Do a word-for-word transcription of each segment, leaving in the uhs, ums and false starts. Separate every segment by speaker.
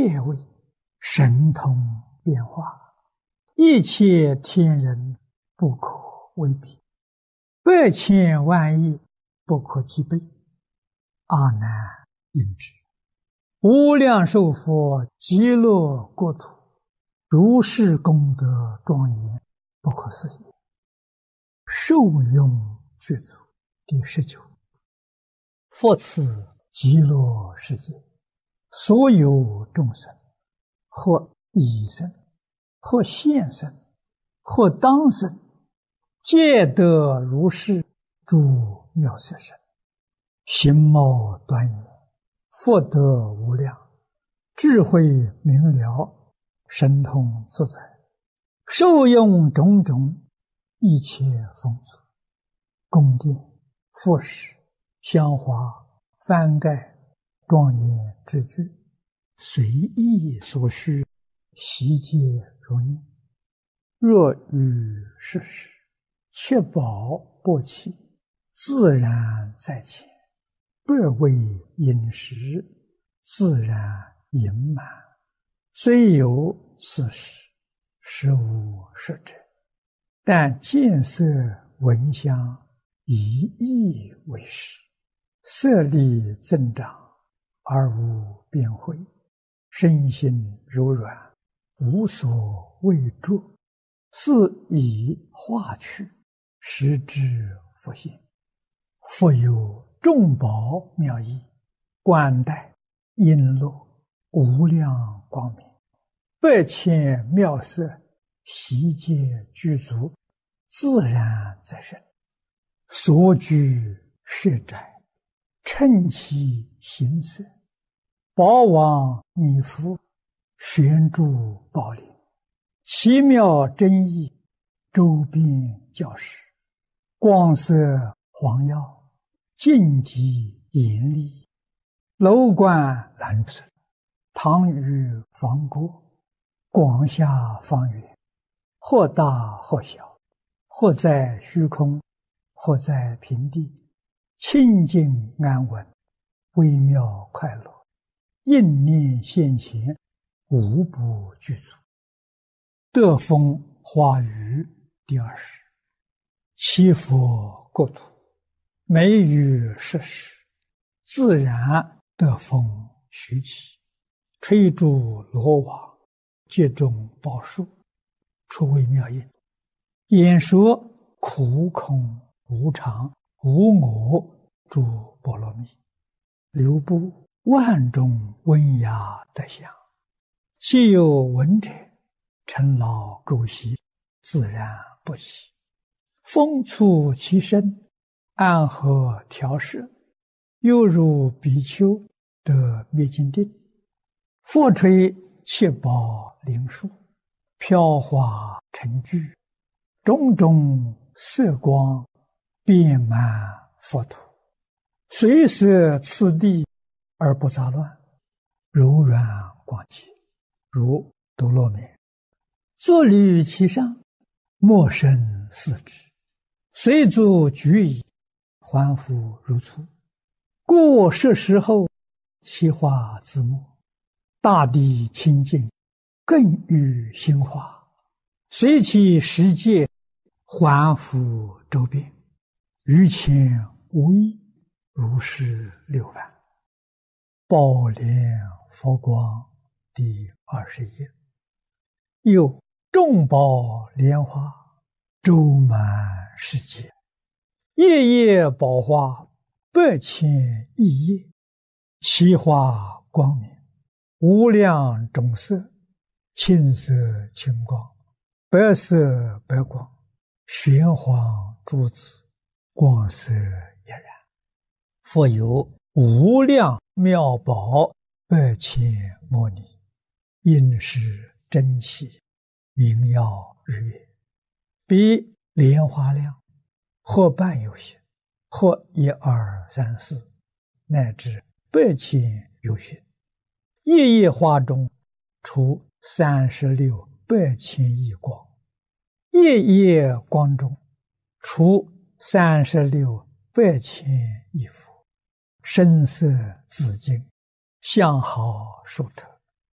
Speaker 1: 切为神通变化，一切天人不可为比，百千万亿不可计备。阿难应知，无量寿佛极乐国土，如是功德庄严，不可思议。受用具足。第十九，佛此极乐世界，所有众生，或已生，或现生，或当生，皆得如是诸妙色身，形貌端严，福德无量，智慧明了，神通自在，受用种种一切丰足，宫殿、佛石、香花、幡盖、庄严之具，随意所需，悉皆如念。若遇世事，确保不起，自然在前，不为饮食，自然盈满。虽有此事，实无实者，但见色闻香以意为实，色力增长而无边慧，身心柔软，无所畏著，是以化去，实之复现。复有众宝妙义，冠带璎珞，无量光明，百千妙色，悉皆具足，自然在身。所居舍宅，称其形色，宝王弥覆，悬诸宝林，奇妙真义，周边教室，光色黄耀，净极严厉，楼观蓝色，堂宇房郭，广厦方圆，或大或小，或在虚空，或在平地，清净安稳，微妙快乐，应念现前，无不具足。得风花雨第二十，七佛国土，每于世时，自然得风徐起，吹诸罗网，皆种宝树，出微妙音，演说苦空无常无我诸波罗蜜，流布万种温雅德香，既有闻者，尘劳垢习，自然不起。风触其身，安和调摄，犹如比丘得灭尽定。复吹七宝灵树，飘华成聚，种种色光，遍满佛土，随摄次第而不杂乱，柔软广洁，如多罗面。坐履其上，莫生四肢，随足举矣，还复如初。故是时候，其化自没，大地清净，更与心化，随其世界，还复周遍，于前无异，如是六番。宝莲佛光第二十页。有众宝莲花，周满世界，夜夜宝花，百千亿叶，其花光明，无量种色，青色青光，白色白光，玄黄珠子，光色俨然。复有无量妙宝，百千摩尼，应是珍奇，明耀日月，比莲花量，或半有些，或一二三四，乃至百千有些。夜夜花中，出三十六百千亿光，夜夜光中，出三十六百千亿佛，声色自净，相好殊特，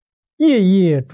Speaker 1: 夜夜